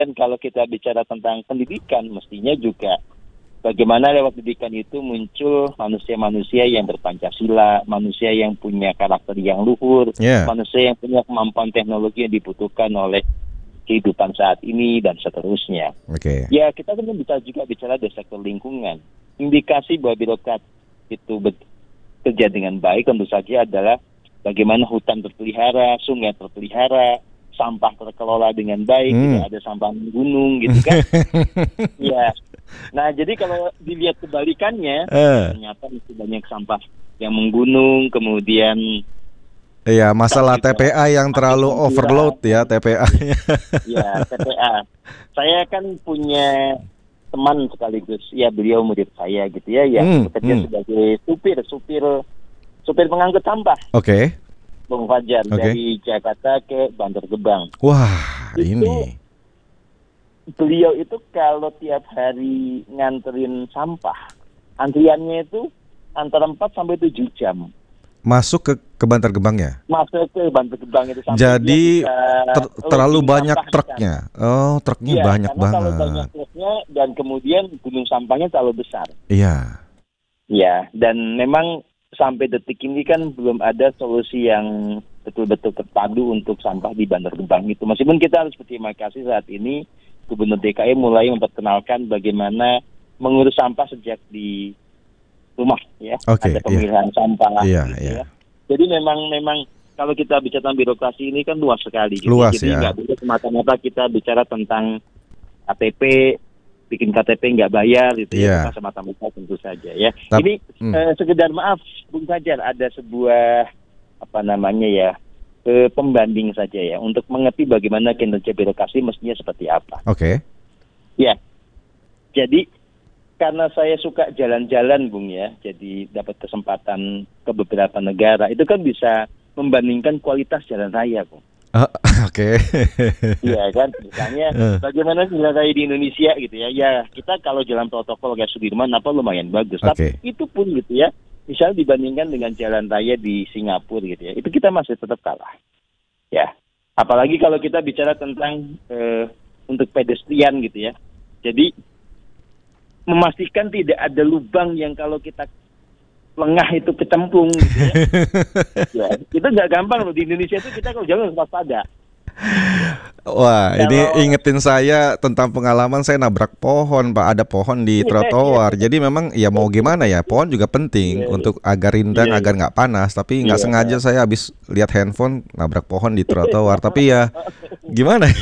Dan kalau kita bicara tentang pendidikan, mestinya juga bagaimana lewat pendidikan itu muncul manusia-manusia yang berpancasila, manusia yang punya karakter yang luhur, manusia yang punya kemampuan teknologi yang dibutuhkan oleh kehidupan saat ini dan seterusnya. Ya, kita kan bisa juga bicara dari sektor lingkungan. Indikasi bahwa birokrat itu bekerja dengan baik tentu saja adalah bagaimana hutan terpelihara, sungai terpelihara, sampah terkelola dengan baik, tidak ada sampah gunung gitu kan. Ya. Nah, jadi kalau dilihat kebalikannya, ternyata masih banyak sampah yang menggunung, kemudian iya, masalah TPA yang terlalu overload ya, TPA-nya. Ya, TPA. Saya kan punya teman sekaligus, ya beliau murid saya gitu ya, yang bekerja sebagai supir pengangkut sampah. Bung Fajar, dari Jakarta ke Bantar Gebang. Wah, ini. Beliau itu kalau tiap hari nganterin sampah, antriannya itu antara 4 sampai 7 jam. Masuk ke Bantar Gebang ya? Masuk ke Bantar Gebang itu sampai. Jadi terlalu banyak truknya. Oh, truknya banyak banget. Terlalu banyak truknya dan kemudian gunung sampahnya terlalu besar. Iya. Ya, dan memang sampai detik ini kan belum ada solusi yang betul-betul terpadu untuk sampah di Bantar Gebang itu. Meskipun kita harus berterima kasih saat ini Gubernur DKI mulai memperkenalkan bagaimana mengurus sampah sejak di rumah ya. Ada pemilihan sampah gitu ya. Jadi memang kalau kita bicara tentang birokrasi ini kan luas sekali gitu. Jadi nggak boleh semata-mata kita bicara tentang KTP, bikin KTP nggak bayar gitu ya, semata-mata tentu saja ya. Ini sekedar maaf Bung Fajar, ada sebuah pembanding saja ya untuk mengerti bagaimana kinerja birokrasi mestinya seperti apa. Ya, jadi karena saya suka jalan-jalan Bung ya, jadi dapat kesempatan ke beberapa negara, itu kan bisa membandingkan kualitas jalan raya Bung. Iya kan, misalnya bagaimana jalan raya di Indonesia gitu ya. Ya kita kalau jalan protokol kayak Sudirman lumayan bagus. Tapi itu pun gitu ya, misalnya dibandingkan dengan jalan raya di Singapura gitu ya, itu kita masih tetap kalah. Ya, apalagi kalau kita bicara tentang untuk pedestrian gitu ya. Jadi memastikan tidak ada lubang yang kalau kita lengah itu kecemplung gitu ya. Ya, itu nggak gampang loh di Indonesia itu, kita kalau jalan harus waspada. Wah, ini ingetin saya tentang pengalaman saya nabrak pohon, Pak. Ada pohon di trotoar. Jadi memang ya mau gimana ya, pohon juga penting untuk agar rindang, agar nggak panas. Tapi nggak sengaja saya habis lihat handphone nabrak pohon di trotoar. Tapi ya gimana?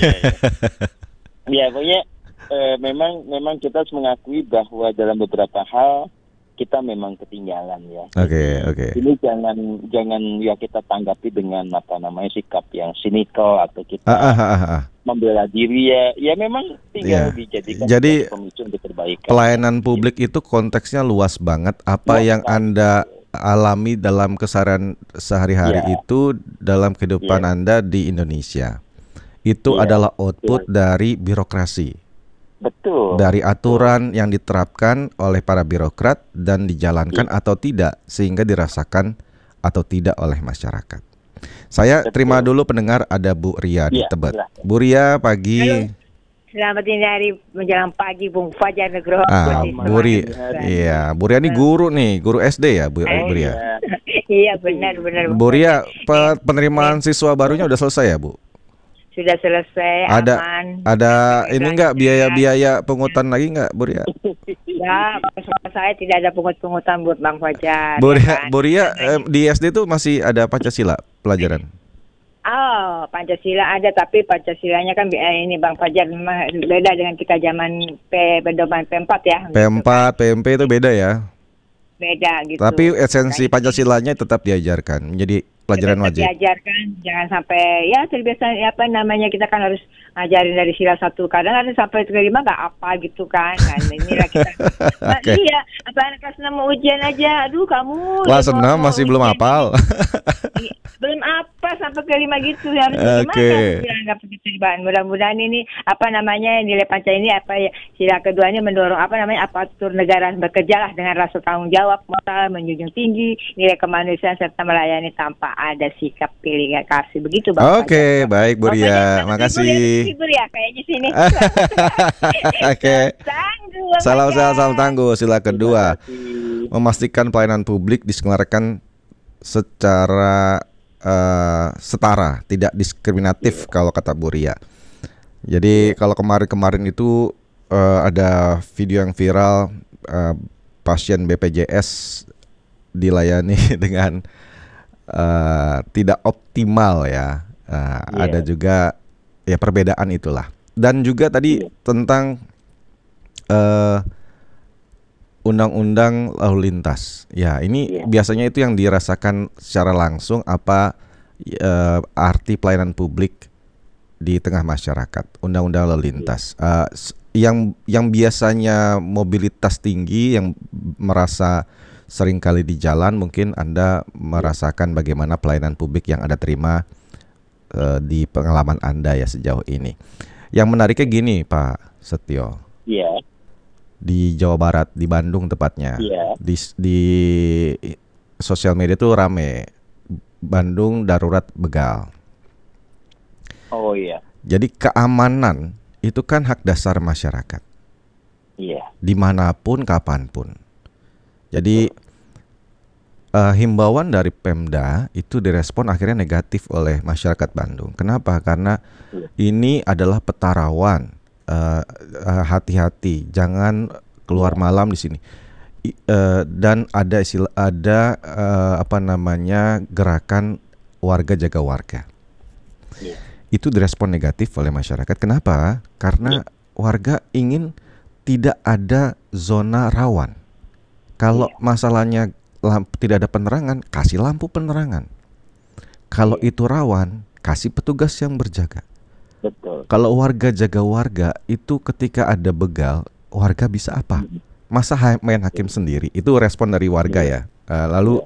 Ya pokoknya memang kita harus mengakui bahwa dalam beberapa hal kita memang ketinggalan ya. Ini jangan ya kita tanggapi dengan sikap yang sinikal atau kita membela diri ya. Ya memang tinggal dijadikan pemicu untuk perbaikan. Pelayanan publik itu konteksnya luas banget. Apa yang Anda alami dalam keseharian sehari-hari itu dalam kehidupan Anda di Indonesia. Itu adalah output dari birokrasi. Betul. Dari aturan yang diterapkan oleh para birokrat dan dijalankan atau tidak, sehingga dirasakan atau tidak oleh masyarakat. Saya terima dulu pendengar, ada Bu Ria di Tebet. Bu Ria, pagi. Halo. Selamat dini hari menjelang pagi Bung Fajar Nugroho. Bu Ria, iya, Bu Ria ini guru nih, guru SD ya Bu Ria. Iya benar. Bu Ria, penerimaan siswa barunya udah selesai ya Bu? Sudah selesai, aman. Ada ini enggak biaya pungutan lagi enggak, Bu Ria? Ya, saya tidak ada pungut-pungutan buat Bang Fajar. Bu Ria, di SD tuh masih ada Pancasila pelajaran? Oh, Pancasila ada, tapi Pancasilanya kan ini Bang Fajar memang beda dengan kita zaman pedoman P4 ya. P4, PMP itu beda ya? Beda gitu. Tapi esensi Pancasilanya tetap diajarkan, menjadi pelajaran wajib. Diajarkan, jangan sampai ya terbiasa kita kan harus ngajarin dari sila 1, kadang ada sampai 5 nggak apa gitu kan. Nah, inilah kita. Iya, apa anak kelas 6 mau ujian aja, aduh kamu. Kelas 6 masih belum hafal. Belum apa sampai ke 5 gitu, harus gimana? Bilang nggak begitu Bang. Mudah-mudahan ini nilai Pancasila ini sila keduanya mendorong aparatur negara bekerjalah dengan rasa tanggung jawab, moral, menjunjung tinggi nilai kemanusiaan serta melayani tanpa ada sikap pilih kasih begitu Bang. Oke, baik Bu Ria, makasih. Hibur ya kayaknya sini. Oke. Salam tangguh. Sila kedua, memastikan pelayanan publik diselenggarakan secara setara, tidak diskriminatif kalau kata Bu Ria. Jadi kalau kemarin itu ada video yang viral, pasien BPJS dilayani dengan tidak optimal ya. Ada juga ya perbedaan itulah. Dan juga tadi tentang undang-undang lalu lintas. Ya, ini biasanya itu yang dirasakan secara langsung apa arti pelayanan publik di tengah masyarakat. Undang-undang lalu lintas. Yang biasanya mobilitas tinggi, yang merasa seringkali di jalan, mungkin Anda merasakan bagaimana pelayanan publik yang Anda terima di pengalaman Anda ya sejauh ini. Yang menariknya gini Pak Setio. Iya. Di Jawa Barat, di Bandung tepatnya. Iya. Di sosial media tuh rame. Bandung darurat begal. Oh iya. Jadi keamanan itu kan hak dasar masyarakat. Iya. Dimanapun, kapanpun. Jadi himbauan dari Pemda itu direspon akhirnya negatif oleh masyarakat Bandung. Kenapa? Karena ini adalah peta rawan. Hati-hati, jangan keluar malam di sini. Dan ada gerakan warga jaga warga. Itu direspon negatif oleh masyarakat. Kenapa? Karena warga ingin tidak ada zona rawan. Kalau masalahnya tidak ada penerangan, kasih lampu penerangan. Kalau itu rawan, kasih petugas yang berjaga. Betul. Kalau warga jaga warga, itu ketika ada begal, warga bisa apa? Masa main hakim sendiri? Itu respon dari warga ya. Lalu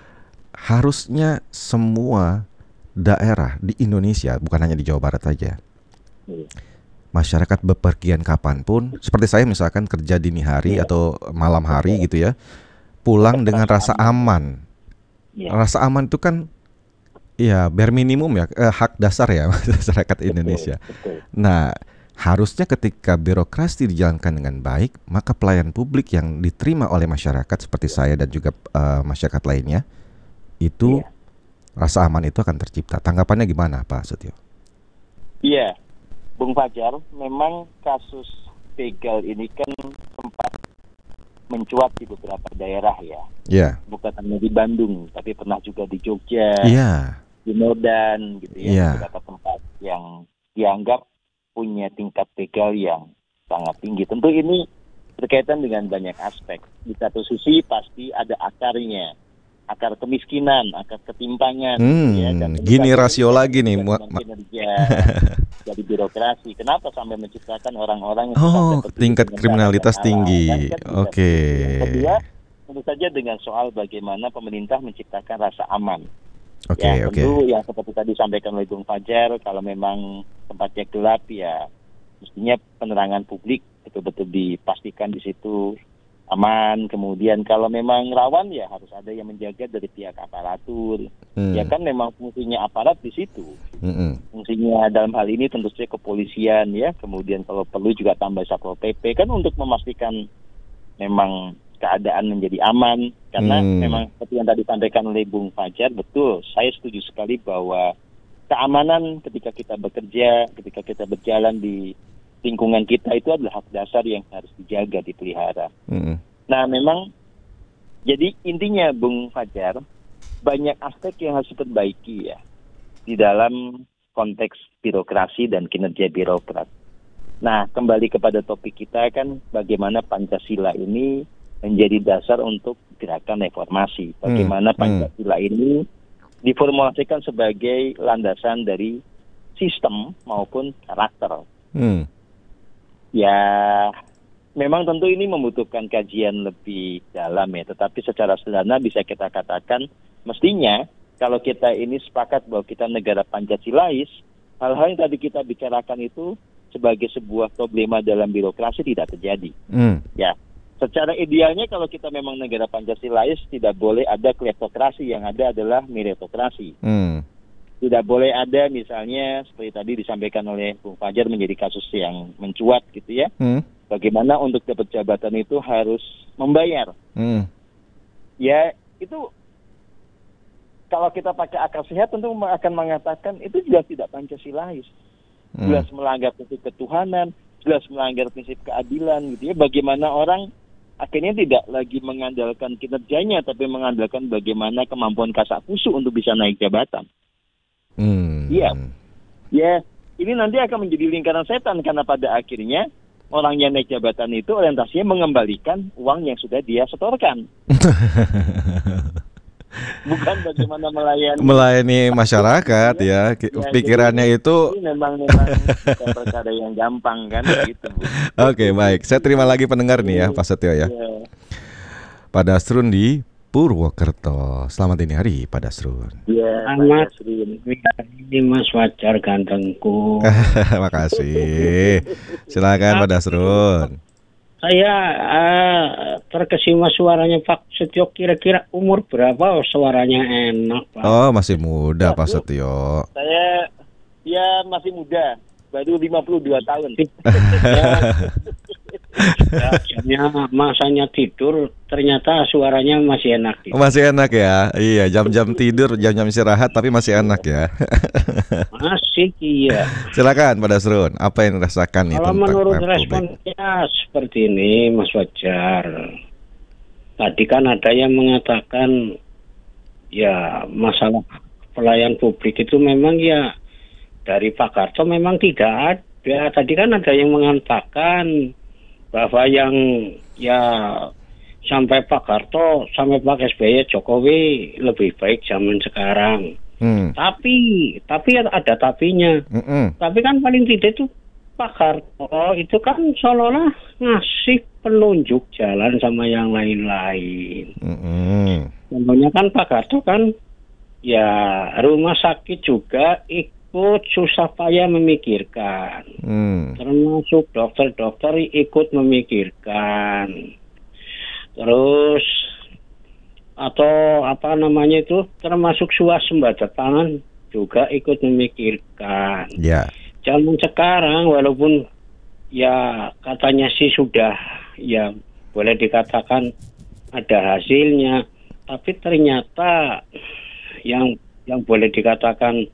harusnya semua daerah di Indonesia, bukan hanya di Jawa Barat saja, masyarakat bepergian kapanpun, seperti saya misalkan kerja dini hari atau malam hari gitu ya, pulang dengan rasa aman. Rasa aman itu kan ya bare minimum ya, hak dasar ya masyarakat Indonesia. Betul. Nah, harusnya ketika birokrasi dijalankan dengan baik, maka pelayanan publik yang diterima oleh masyarakat seperti saya dan juga masyarakat lainnya, itu rasa aman itu akan tercipta. Tanggapannya gimana Pak Setio? Iya, Bung Fajar, memang kasus begal ini kan sempat mencuat di beberapa daerah ya. Iya. Bukan hanya di Bandung, tapi pernah juga di Jogja. Iya. Di Medan gitu ya, Iya. beberapa tempat yang dianggap punya tingkat begal yang sangat tinggi. Tentu ini berkaitan dengan banyak aspek. Di satu sisi pasti ada akarnya, akar kemiskinan, akar ketimpangan. Ya, dan gini rasio lagi nih. Kinerja dari birokrasi. Kenapa sampai menciptakan orang-orang yang tingkat kriminalitas tinggi. Oke. Kedua, tentu saja dengan soal bagaimana pemerintah menciptakan rasa aman. Oke. Tentu yang seperti tadi disampaikan oleh Bung Fajar, kalau memang tempatnya gelap ya mestinya penerangan publik betul-betul dipastikan di situ aman. Kemudian kalau memang rawan ya harus ada yang menjaga dari pihak aparatur. Ya kan memang fungsinya aparat di situ. Fungsinya dalam hal ini tentu saja kepolisian ya. Kemudian kalau perlu juga tambah Satpol PP kan untuk memastikan memang keadaan menjadi aman. Karena memang seperti yang tadi disampaikan oleh Bung Fajar, betul, saya setuju sekali bahwa keamanan ketika kita bekerja, ketika kita berjalan di lingkungan kita itu adalah hak dasar yang harus dijaga, dipelihara. Nah memang jadi intinya Bung Fajar, banyak aspek yang harus diperbaiki ya di dalam konteks birokrasi dan kinerja birokrat. Nah kembali kepada topik kita kan bagaimana Pancasila ini menjadi dasar untuk gerakan reformasi. Bagaimana Pancasila ini diformulasikan sebagai landasan dari sistem maupun karakter. Ya, memang tentu ini membutuhkan kajian lebih dalam ya, tetapi secara sederhana bisa kita katakan mestinya kalau kita ini sepakat bahwa kita negara Pancasilais, hal-hal yang tadi kita bicarakan itu sebagai sebuah problema dalam birokrasi tidak terjadi. Ya, Secara idealnya kalau kita memang negara Pancasilais tidak boleh ada kleptokrasi, yang ada adalah meritokrasi. Tidak boleh ada misalnya seperti tadi disampaikan oleh Bung Fajar menjadi kasus yang mencuat gitu ya. Bagaimana untuk dapat jabatan itu harus membayar. Ya itu kalau kita pakai akal sehat tentu akan mengatakan itu juga tidak Pancasilais. Jelas melanggar prinsip ketuhanan, jelas melanggar prinsip keadilan gitu ya. Bagaimana orang akhirnya tidak lagi mengandalkan kinerjanya, tapi mengandalkan bagaimana kemampuan kasakusuk untuk bisa naik jabatan. Iya. Ya, ini nanti akan menjadi lingkaran setan karena pada akhirnya orang yang naik jabatan itu orientasinya mengembalikan uang yang sudah dia setorkan. Bukan bagaimana melayani masyarakat ya. Pikirannya itu memang bukan perkara yang gampang kan gitu. Oke, baik. Saya terima lagi pendengar nih ya, Pak Setio ya. Pak Dasrun di Purwokerto. Selamat dini hari Pak Dasrun. Selamat ini Mas Fajar gantengku. Makasih. Silakan Pak Dasrun. Saya terkesima suaranya Pak Setio, kira-kira umur berapa suaranya enak Pak? Oh masih muda Pak Setio. Saya masih muda, baru 52 tahun. Masanya tidur ternyata suaranya masih enak. Masih enak ya, iya jam-jam tidur, jam-jam istirahat tapi masih enak ya. Masih iya. Silakan Pak Dasrun, apa yang dirasakan nih? Kalau menurut responnya seperti ini Mas Fajar. Tadi kan ada yang mengatakan ya masalah pelayan publik itu memang ya dari Pak Karto memang tidak ada. Tadi kan ada yang mengatakan bahwa yang ya sampai Pak Karto sampai Pak SBY Jokowi lebih baik zaman sekarang. Tapi ada tapinya. Tapi kan paling tidak itu Pak Karto itu kan seolah-olah ngasih penunjuk jalan sama yang lain-lain. Contohnya kan Pak Karto kan ya rumah sakit juga ikut susah payah memikirkan. Termasuk dokter-dokter ikut memikirkan. Terus atau apa namanya itu termasuk swasembada pangan juga ikut memikirkan. Zaman sekarang walaupun ya katanya sih sudah ya boleh dikatakan ada hasilnya, tapi ternyata yang boleh dikatakan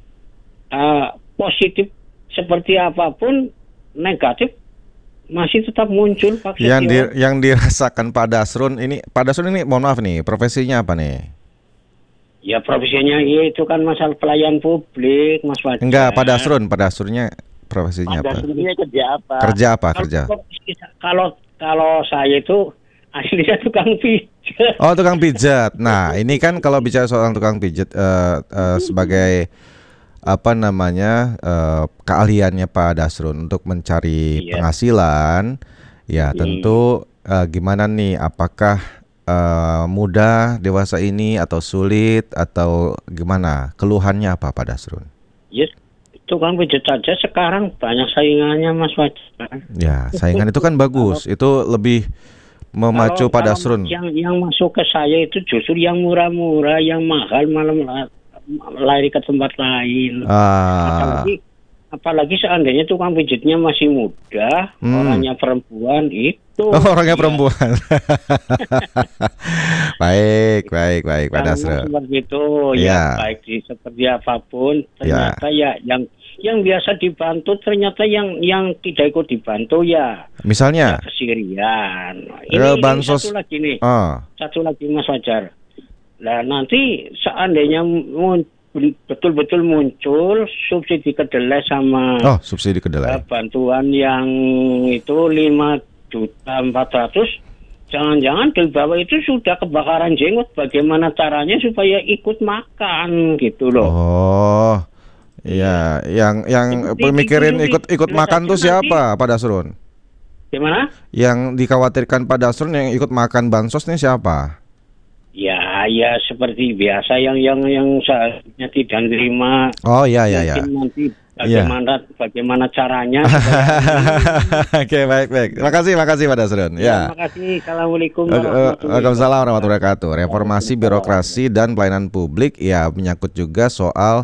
positif seperti apapun negatif masih tetap muncul Pak Setio. Yang dirasakan Pak Dasrun ini mohon maaf nih, profesinya apa nih? Ya profesinya itu kan masalah pelayan publik Mas Fajar. Enggak, Pak Dasrunnya profesinya apa? Kerja apa? Kalau saya itu aslinya tukang pijat. Oh, tukang pijat. Nah, ini kan kalau bicara soal tukang pijat sebagai apa namanya keahliannya Pak Dasrun untuk mencari penghasilan, ya tentu gimana nih? Apakah mudah dewasa ini atau sulit atau gimana? Keluhannya apa Pak Dasrun? Yes, tukang pijat saja sekarang banyak saingannya Mas Fajar. Ya, saingan itu kan bagus. Itu lebih memacu Pak Dasrun. Yang masuk ke saya itu justru yang murah-murah, yang mahal malah lari ke tempat lain. Apalagi seandainya tukang pijitnya masih muda, orangnya perempuan itu. Orangnya perempuan. Baik Pak Dasrun. Seperti itu ya baik seperti apapun ternyata ya yang biasa dibantu ternyata yang tidak ikut dibantu ya. Misalnya kesirian. Ini bansos. Satu lagi Mas Fajar. Nah nanti seandainya betul-betul muncul subsidi kedelai sama subsidi kedelai bantuan yang itu 5.400.000, jangan-jangan di bawah itu sudah kebakaran jenggot. Bagaimana caranya supaya ikut makan gitu loh? Oh iya, yang pemikirin ikut makan tuh siapa Pak Dasrun? Gimana? Yang dikhawatirkan Pak Dasrun yang ikut makan bansos nih siapa? Ya seperti biasa yang seharusnya tidak terima. Oh iya. Nanti bagaimana caranya. Oke, baik. Makasih Pak Dasrun. Ya. Terima kasih. Assalamualaikum Waalaikumsalam warahmatullahi wabarakatuh. Reformasi birokrasi dan pelayanan publik ya menyangkut juga soal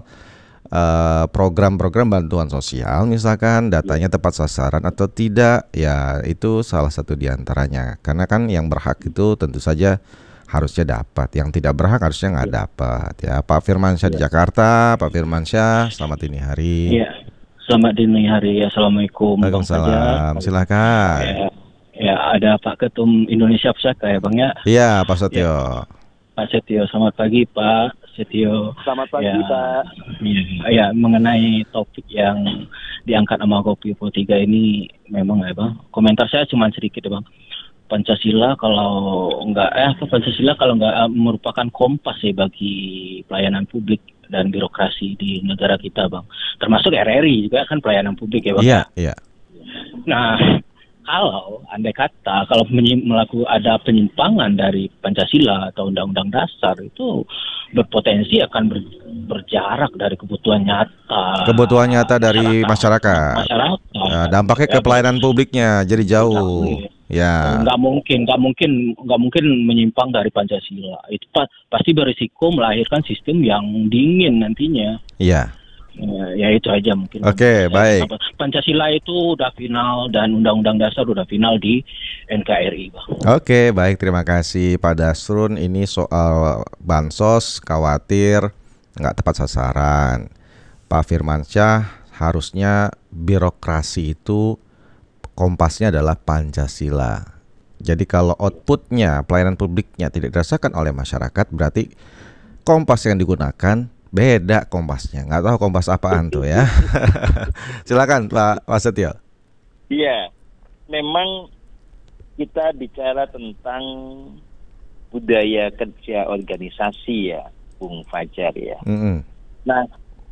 program-program bantuan sosial, misalkan datanya tepat sasaran atau tidak, ya itu salah satu diantaranya. Karena kan yang berhak itu tentu saja harusnya dapat, yang tidak berhak harusnya nggak dapat. Ya, Pak Firmansyah di Jakarta. Pak Firmansyah, selamat dini hari. Ya, selamat dini hari. Assalamualaikum. Waalaikumsalam. Silakan. Ya, ada Pak Ketum Indonesia Pusaka ya Bang ya. Iya, Pak Setio. Pak Setio, selamat pagi Pak Setio. Selamat pagi Pak. Ya, mengenai topik yang diangkat sama Kopivo 3 ini memang ya Bang. Komentar saya cuma sedikit ya Bang. Pancasila kalau nggak merupakan kompas ya bagi pelayanan publik dan birokrasi di negara kita Bang. Termasuk RRI juga kan pelayanan publik ya Bang. Iya. Nah, kalau andai kata ada penyimpangan dari Pancasila atau Undang-Undang Dasar itu berpotensi akan berjarak dari kebutuhan nyata dari masyarakat. Nah, dampaknya ke pelayanan publiknya jadi jauh. Ya. Nggak mungkin menyimpang dari Pancasila. Itu pasti berisiko melahirkan sistem yang dingin nantinya. Iya. Ya itu aja mungkin. Oke, baik. Pancasila itu udah final dan Undang-Undang Dasar udah final di NKRI, Bang. Oke, baik, terima kasih Pak Dasrun. Ini soal bansos khawatir nggak tepat sasaran. Pak Firmansyah, harusnya birokrasi itu kompasnya adalah Pancasila. Jadi kalau outputnya, pelayanan publiknya tidak dirasakan oleh masyarakat, berarti kompas yang digunakan beda kompasnya. Nggak tahu kompas apaan tuh ya. Silakan Pak Setio. Iya, memang kita bicara tentang budaya kerja organisasi ya, Bung Fajar ya. Nah,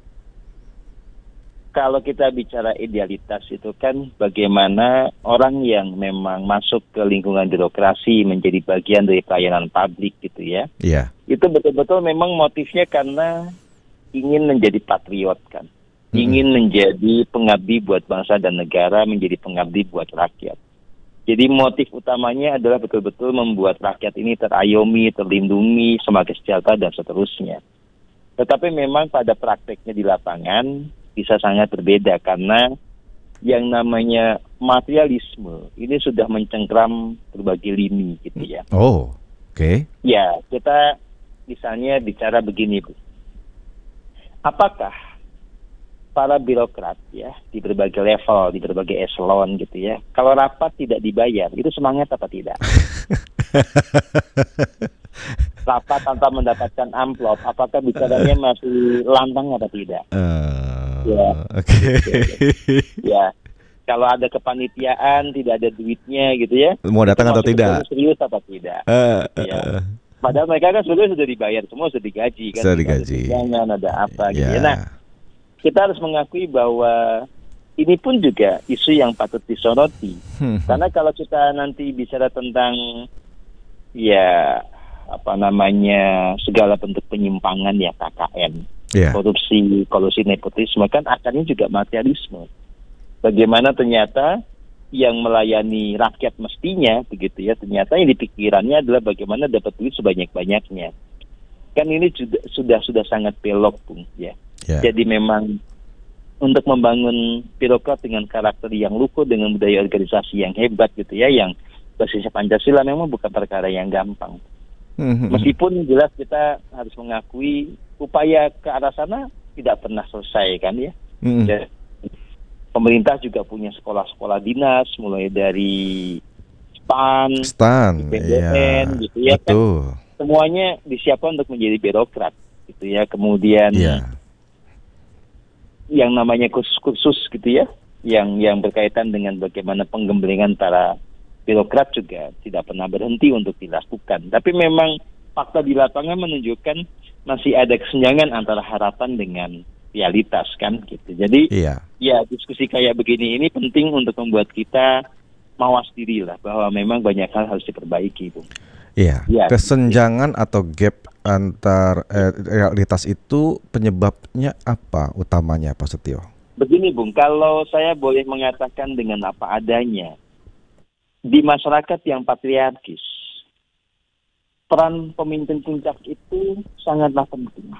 kalau kita bicara idealitas itu kan bagaimana orang yang memang masuk ke lingkungan birokrasi menjadi bagian dari pelayanan publik gitu ya. Iya. Itu betul-betul memang motifnya karena ingin menjadi patriot kan. Ingin menjadi pengabdi buat bangsa dan negara, menjadi pengabdi buat rakyat. Jadi motif utamanya adalah betul-betul membuat rakyat ini terayomi, terlindungi, semakin sejahtera dan seterusnya. Tetapi memang pada prakteknya di lapangan bisa sangat berbeda karena yang namanya materialisme ini sudah mencengkram berbagai lini gitu ya. Oh, oke. Ya, kita misalnya bicara begini Bu. Apakah para birokrat ya di berbagai level, di berbagai eselon gitu ya, kalau rapat tidak dibayar, itu semangat apa tidak? Rapat tanpa mendapatkan amplop, apakah bicaranya masih lantang atau tidak? Ya. Oke. Ya. Kalau ada kepanitiaan tidak ada duitnya gitu ya. Mau datang atau tidak? Serius atau tidak? Ya. Padahal mereka kan sudah dibayar semua, sudah digaji kan. Sudah digaji. Jangan ada apa gitu ya. Nah, kita harus mengakui bahwa ini pun juga isu yang patut disoroti. Karena kalau kita nanti bicara tentang ya segala bentuk penyimpangan ya KKN, korupsi, kolusi, nepotisme kan akarnya juga materialisme. Bagaimana ternyata yang melayani rakyat mestinya begitu ya, ternyata yang dipikirannya adalah bagaimana dapat duit sebanyak-banyaknya. Kan ini sudah sangat belok Bung ya. Jadi memang untuk membangun birokrat dengan karakter yang luhur, dengan budaya organisasi yang hebat gitu ya, yang basisnya Pancasila memang bukan perkara yang gampang. Meskipun jelas kita harus mengakui upaya ke arah sana tidak pernah selesai kan ya. Pemerintah juga punya sekolah-sekolah dinas, mulai dari STAN, PDN, gitu ya kan. Semuanya disiapkan untuk menjadi birokrat, gitu ya. Kemudian yang namanya kursus-kursus, gitu ya, yang berkaitan dengan bagaimana penggemblengan para birokrat juga tidak pernah berhenti untuk dilakukan. Tapi memang fakta di lapangan menunjukkan masih ada kesenjangan antara harapan dengan realitas kan gitu. Jadi ya diskusi kayak begini ini penting untuk membuat kita mawas diri lah bahwa memang banyak hal harus diperbaiki, Bung. Iya. Kesenjangan atau gap antar realitas itu penyebabnya apa utamanya Pak Setio? Begini Bung, kalau saya boleh mengatakan dengan apa adanya, di masyarakat yang patriarkis, peran pemimpin puncak itu sangatlah penting.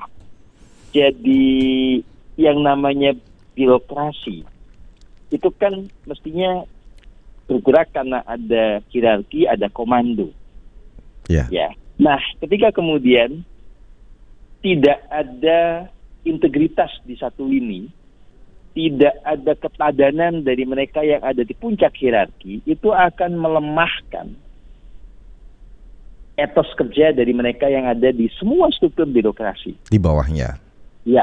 Jadi yang namanya birokrasi itu kan mestinya bergerak karena ada hierarki, ada komando. Ya. Nah, ketika kemudian tidak ada integritas di satu lini, tidak ada ketadanan dari mereka yang ada di puncak hierarki, itu akan melemahkan etos kerja dari mereka yang ada di semua struktur birokrasi. Di bawahnya. Ya.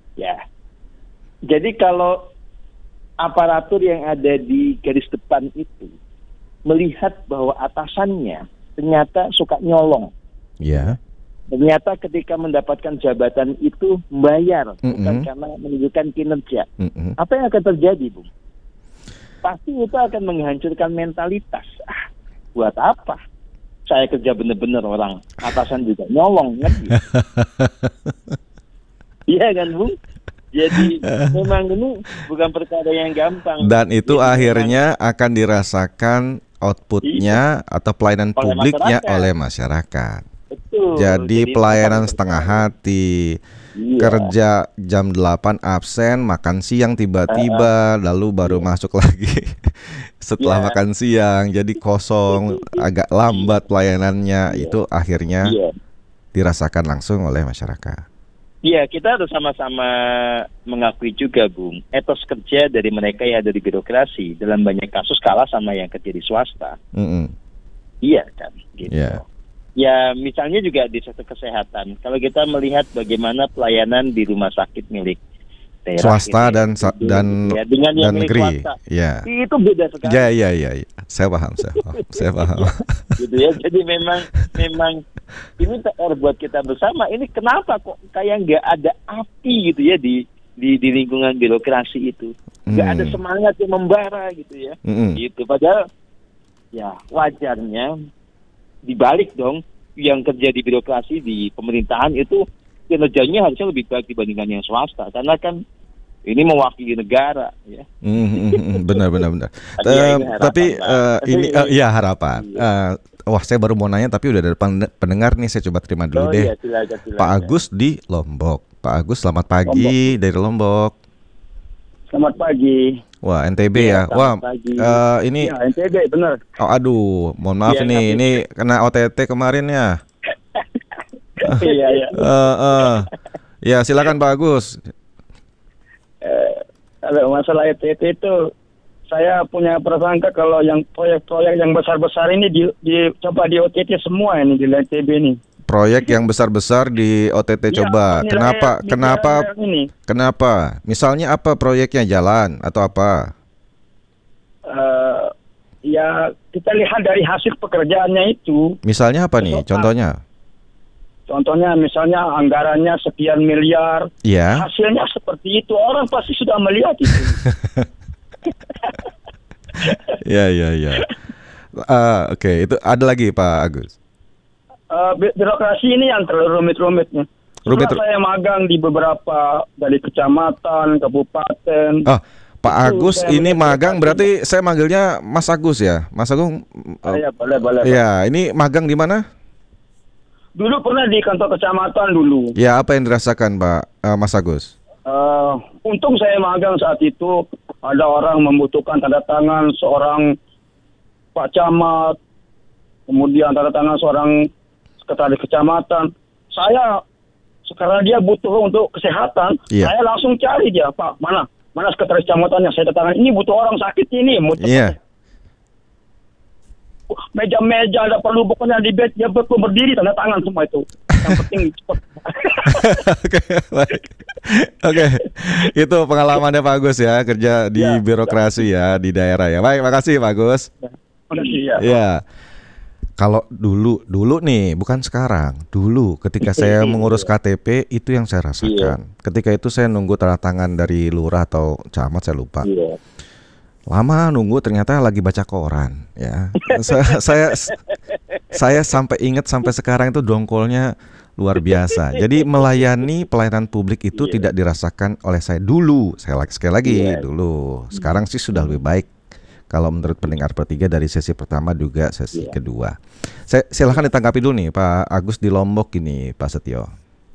Jadi kalau aparatur yang ada di garis depan itu melihat bahwa atasannya ternyata suka nyolong. Ya. Ternyata ketika mendapatkan jabatan itu membayar, bukan karena menunjukkan kinerja. Apa yang akan terjadi, Bung? Pasti itu akan menghancurkan mentalitas. Buat apa? Saya kerja benar-benar, orang atasan juga nyolong, ngerti? Iya kan, Bung? Jadi memang ini bukan perkara yang gampang. Dan itu jadi, akhirnya akan dirasakan outputnya atau pelayanan publiknya oleh masyarakat. Betul. Jadi pelayanan setengah hati, kerja jam 8 absen, makan siang tiba-tiba, lalu baru masuk lagi setelah makan siang, jadi kosong, agak lambat pelayanannya, itu akhirnya dirasakan langsung oleh masyarakat. Iya, kita harus sama-sama mengakui juga, Bung, etos kerja dari mereka yang ada di birokrasi dalam banyak kasus kalah sama yang kerja di swasta. Iya kan, gitu. Ya, misalnya juga di sektor kesehatan. Kalau kita melihat bagaimana pelayanan di rumah sakit milik daerah swasta dan negeri, itu beda sekali. Ya. Saya paham. Gitu ya. Jadi memang ini PR buat kita bersama. Ini kenapa kok kayak nggak ada api gitu ya di lingkungan birokrasi itu, nggak ada semangat yang membara gitu ya. Gitu. Padahal ya wajarnya dibalik dong, yang kerja di birokrasi di pemerintahan itu kinerjanya harusnya lebih baik dibandingkan yang swasta, karena kan ini mewakili negara ya. Benar. Tapi ini harapan. Wah, saya baru mau nanya tapi udah ada pendengar nih, saya coba terima dulu deh. Silakan. Pak Agus di Lombok. Pak Agus, selamat pagi dari Lombok. Selamat pagi. Wah, NTB ya. Wah, ini ya, NTB benar. Oh, aduh, mohon maaf nih. Ini kena OTT kemarin ya. Iya. Ya, silakan Pak Agus. Kalau masalah OTT itu, saya punya prasangka kalau yang proyek-proyek yang besar-besar ini coba di OTT semua ini di NTB ini. Proyek yang besar-besar di OTT coba. Kenapa? Misalnya apa proyeknya, jalan atau apa? Ya kita lihat dari hasil pekerjaannya itu. Misalnya apa nih? Contohnya? Contohnya misalnya anggarannya sekian miliar. Iya. Hasilnya seperti itu, orang pasti sudah melihat itu. Ya. Oke, itu ada lagi Pak Agus. Birokrasi ini yang terlalu rumit-rumitnya. Saya magang di beberapa dari kecamatan, kabupaten. Pak Agus ini magang, berarti saya manggilnya Mas Agus ya, Mas Agung. Ya, boleh. Ya, ini magang di mana? Dulu pernah di kantor kecamatan dulu. Ya, apa yang dirasakan Pak Mas Agus? Untung saya magang saat itu, ada orang membutuhkan tanda tangan seorang Pak Camat, kemudian tanda tangan seorang sekretaris kecamatan. Saya sekarang dia butuh untuk kesehatan, saya langsung cari dia, Pak, mana sekretaris kecamatannya, saya datangkan, ini butuh orang sakit ini, meja-meja ada perlu pokoknya di bed, dia berdiri tanda tangan semua itu. Yang penting cepat. Oke. Itu pengalamannya Pak Agus ya, kerja di birokrasi ya di daerah ya. Baik, makasih Pak Agus. Ya. Kalau dulu nih, bukan sekarang. Dulu ketika saya mengurus KTP, itu yang saya rasakan. Ketika itu saya nunggu tanda tangan dari lurah atau camat, saya lupa. Lama nunggu, ternyata lagi baca koran ya. Saya sampai ingat sampai sekarang itu dongkolnya Luar biasa. Jadi melayani pelayanan publik itu tidak dirasakan oleh saya dulu. Sekali lagi dulu. Sekarang sih sudah lebih baik. Kalau menurut pendengar bertiga dari sesi pertama juga sesi kedua. Silakan ditanggapi dulu nih Pak Agus di Lombok ini, Pak Setio.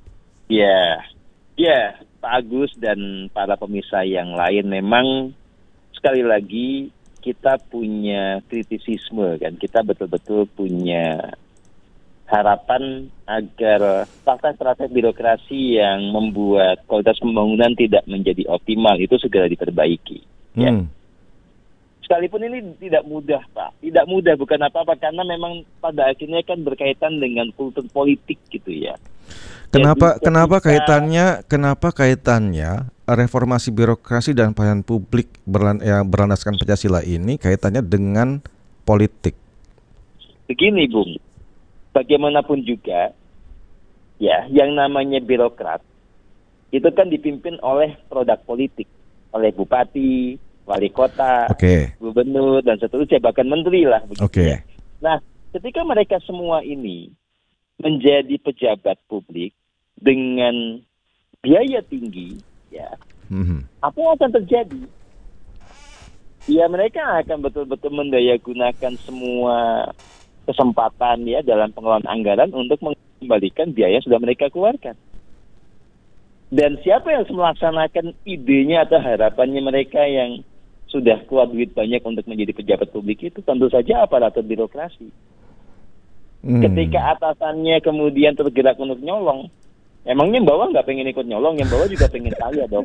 Ya, Pak Agus dan para pemirsa yang lain, memang sekali lagi kita punya kritisisme kan, kita betul-betul punya harapan agar praktek-praktek birokrasi yang membuat kualitas pembangunan tidak menjadi optimal itu segera diperbaiki. Ya. Sekalipun ini tidak mudah, Pak. Tidak mudah, bukan apa-apa, karena memang pada akhirnya kan berkaitan dengan kultur politik gitu ya. Kenapa kaitannya reformasi birokrasi dan pelayanan publik yang berlandaskan Pancasila ini kaitannya dengan politik? Begini, Bung. Bagaimanapun juga, ya, yang namanya birokrat itu kan dipimpin oleh produk politik, oleh bupati, wali kota, gubernur, dan seterusnya, bahkan menteri lah. Ya. Nah, ketika mereka semua ini menjadi pejabat publik dengan biaya tinggi, ya, apa yang akan terjadi? Ya, mereka akan betul-betul mendayagunakan semua kesempatan ya dalam pengelolaan anggaran untuk mengembalikan biaya yang sudah mereka keluarkan. Dan siapa yang melaksanakan idenya atau harapannya mereka yang sudah keluar duit banyak untuk menjadi pejabat publik itu? Tentu saja aparatur birokrasi. Ketika atasannya kemudian tergerak untuk nyolong, emangnya yang bawah nggak pengen ikut nyolong, yang bawah juga pengen kaya dong.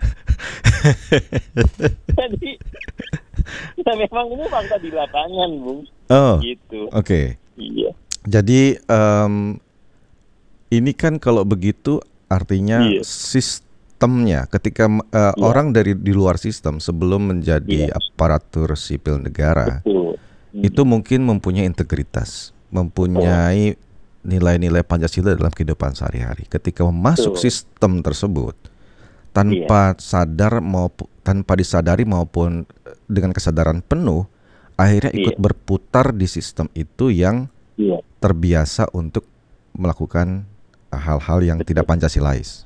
Jadi, ya memang ini fakta di lapangan, Bung. Gitu. Iya. Jadi ini kan kalau begitu artinya sistemnya ketika orang dari di luar sistem sebelum menjadi aparatur sipil negara itu mungkin mempunyai integritas, mempunyai nilai-nilai Pancasila dalam kehidupan sehari-hari. Ketika masuk sistem tersebut tanpa tanpa disadari maupun dengan kesadaran penuh, akhirnya ikut berputar di sistem itu yang terbiasa untuk melakukan hal-hal yang tidak Pancasilais.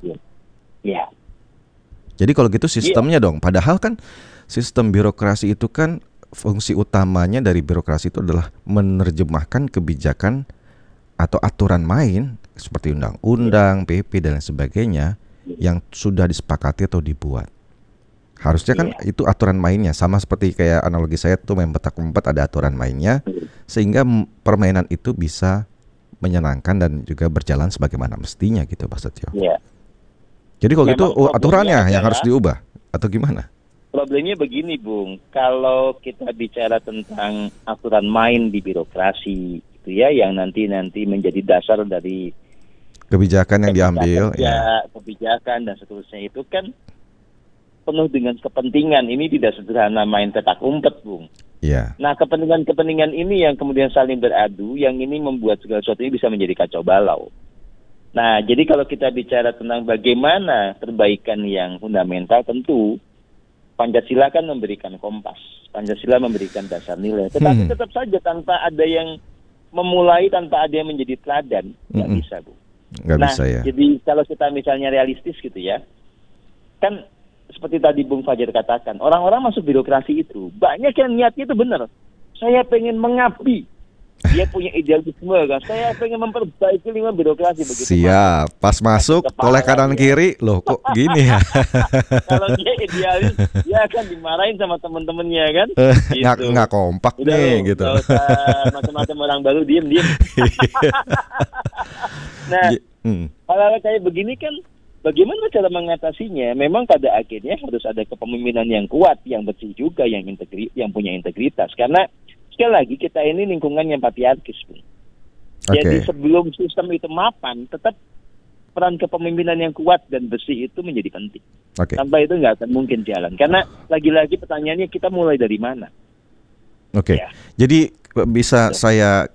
Jadi kalau gitu sistemnya dong. Padahal kan sistem birokrasi itu kan fungsi utamanya dari birokrasi itu adalah menerjemahkan kebijakan atau aturan main seperti undang-undang, PP dan lain sebagainya yang sudah disepakati atau dibuat. Harusnya kan itu aturan mainnya, sama seperti kayak analogi saya tuh main petak umpet, ada aturan mainnya sehingga permainan itu bisa menyenangkan dan juga berjalan sebagaimana mestinya gitu, Pak Setio. Jadi kalau gitu aturannya yang harus diubah atau gimana? Problemnya begini, Bung. Kalau kita bicara tentang aturan main di birokrasi itu ya, yang nanti menjadi dasar dari kebijakan yang diambil, kebijakan dan seterusnya itu kan penuh dengan kepentingan. Ini tidak sederhana main petak umpet, Bung. Nah, kepentingan-kepentingan ini yang kemudian saling beradu, yang ini membuat segala sesuatu ini bisa menjadi kacau balau. Nah, jadi kalau kita bicara tentang bagaimana perbaikan yang fundamental, tentu Pancasila kan memberikan kompas, Pancasila memberikan dasar nilai. Tetapi tetap saja tanpa ada yang memulai, tanpa ada yang menjadi teladan, nggak bisa, Bu. Nggak bisa ya. Jadi kalau kita misalnya realistis gitu ya, kan seperti tadi Bung Fajar katakan, orang-orang masuk birokrasi itu banyak yang niatnya itu benar. Saya pengen mengabdi. Dia punya idealisme kan. Saya pengen memperbaiki lingkungan birokrasi begitu. Siap. Pas masuk oleh kanan kiri, loh kok gini ya. Kalau dia idealis, dia akan dimarahin sama teman-temannya kan. Nggak kompak udah nih gitu. Macam-macam orang baru diem. Nah, hal-hal kayak begini kan, bagaimana cara mengatasinya? Memang pada akhirnya harus ada kepemimpinan yang kuat, yang bersih juga, yang punya integritas. Karena sekali lagi kita ini lingkungan yang patriarkis, Bung. Jadi sebelum sistem itu mapan, tetap peran kepemimpinan yang kuat dan bersih itu menjadi penting. Tanpa itu nggak akan mungkin jalan. Karena lagi-lagi pertanyaannya kita mulai dari mana? Jadi bisa saya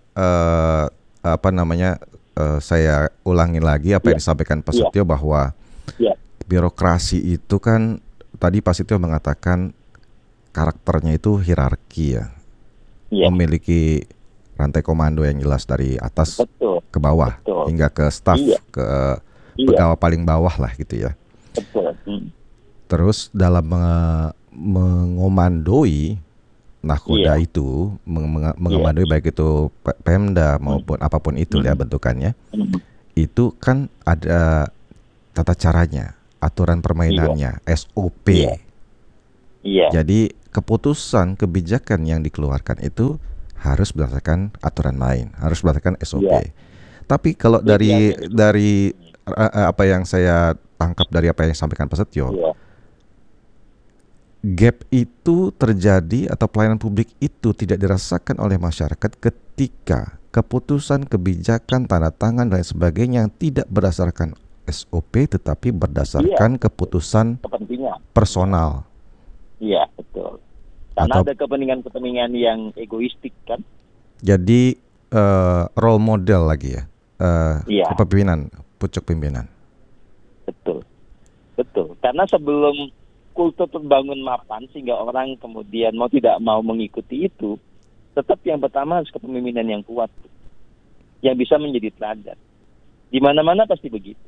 saya ulangi lagi apa yang disampaikan Pak Setio bahwa birokrasi itu kan tadi Pak Setio mengatakan karakternya itu hierarki ya. Memiliki rantai komando yang jelas dari atas Betul. ke bawah hingga ke staf, ke pegawai paling bawah lah gitu ya. Betul. Terus dalam mengomandoi nahkoda itu, mengemandoi baik itu Pemda maupun apapun itu ya bentukannya, itu kan ada tata caranya, aturan permainannya, SOP. Jadi keputusan kebijakan yang dikeluarkan itu harus berdasarkan aturan main, harus berdasarkan SOP. Tapi kalau dari apa yang saya tangkap dari apa yang disampaikan Pak Setio, gap itu terjadi atau pelayanan publik itu tidak dirasakan oleh masyarakat ketika keputusan, kebijakan, tanda tangan dan sebagainya yang tidak berdasarkan SOP tetapi berdasarkan keputusan personal. Iya, betul. Karena ada kepentingan-kepentingan yang egoistik kan. Jadi role model lagi ya, kepemimpinan, pucuk pimpinan. Betul. Karena sebelum kultur terbangun mapan sehingga orang kemudian mau tidak mau mengikuti itu, tetap yang pertama harus kepemimpinan yang kuat, yang bisa menjadi teladan. Di mana-mana pasti begitu.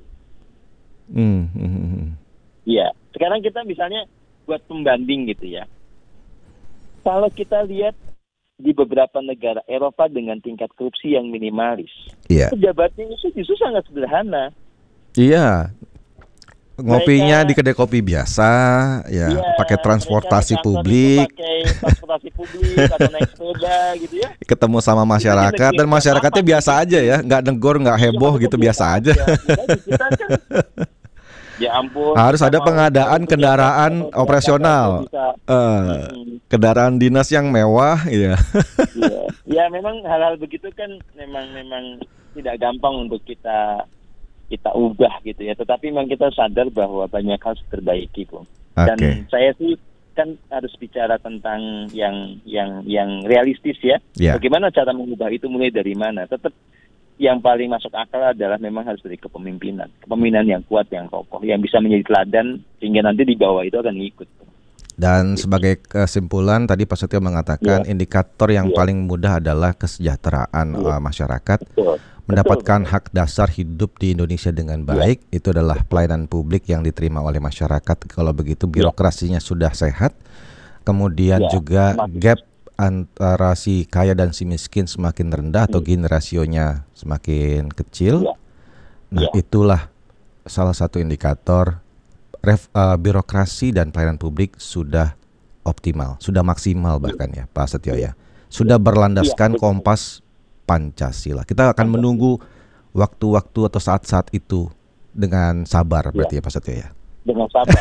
Iya. Sekarang kita misalnya buat pembanding gitu ya. Kalau kita lihat di beberapa negara Eropa dengan tingkat korupsi yang minimalis, pejabatnya itu justru sangat sederhana. Iya, ngopinya di kedai kopi biasa, pakai transportasi publik, atau naik sepeda gitu ya. Ketemu sama masyarakat dan masyarakatnya biasa aja ya, nggak negor, nggak heboh gitu, biasa aja. Kita kan, ya ampun. Harus ada pengadaan kendaraan operasional, kendaraan dinas yang mewah, Ya memang hal-hal begitu kan memang tidak gampang untuk kita ubah gitu ya. Tetapi memang kita sadar bahwa banyak hal harus diperbaiki kok. Dan saya sih kan harus bicara tentang yang realistis ya. Bagaimana cara mengubah itu, mulai dari mana? Tetap yang paling masuk akal adalah memang harus dari kepemimpinan yang kuat, yang kokoh, yang bisa menjadi teladan sehingga nanti di bawah itu akan ngikut. Dan sebagai kesimpulan tadi Pak Setio mengatakan indikator yang paling mudah adalah kesejahteraan masyarakat, mendapatkan hak dasar hidup di Indonesia dengan baik, itu adalah pelayanan publik yang diterima oleh masyarakat. Kalau begitu birokrasinya sudah sehat, kemudian juga gap antara si kaya dan si miskin semakin rendah atau gini rasionya semakin kecil. Nah, itulah salah satu indikator birokrasi dan pelayanan publik sudah optimal, sudah maksimal bahkan ya Pak Setio ya. Sudah berlandaskan kompas Pancasila. Kita akan menunggu waktu-waktu atau saat-saat itu dengan sabar berarti ya Pak Setio ya. Dengan sabar.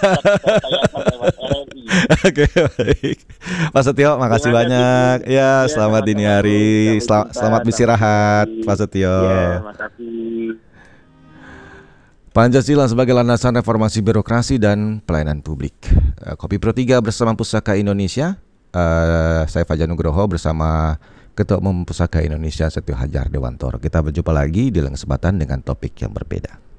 Oke, baik. Pak Setio, makasih banyak. Ya, selamat dini hari. Selamat beristirahat, Pak Setio. Makasih. Pancasila sebagai landasan reformasi birokrasi dan pelayanan publik. Kopi Pro 3 bersama Pusaka Indonesia. Saya Fajar Nugroho bersama Ketua Umum Pusaka Indonesia Setio Hadjar Dewantoro. Kita berjumpa lagi di lain kesempatan dengan topik yang berbeda.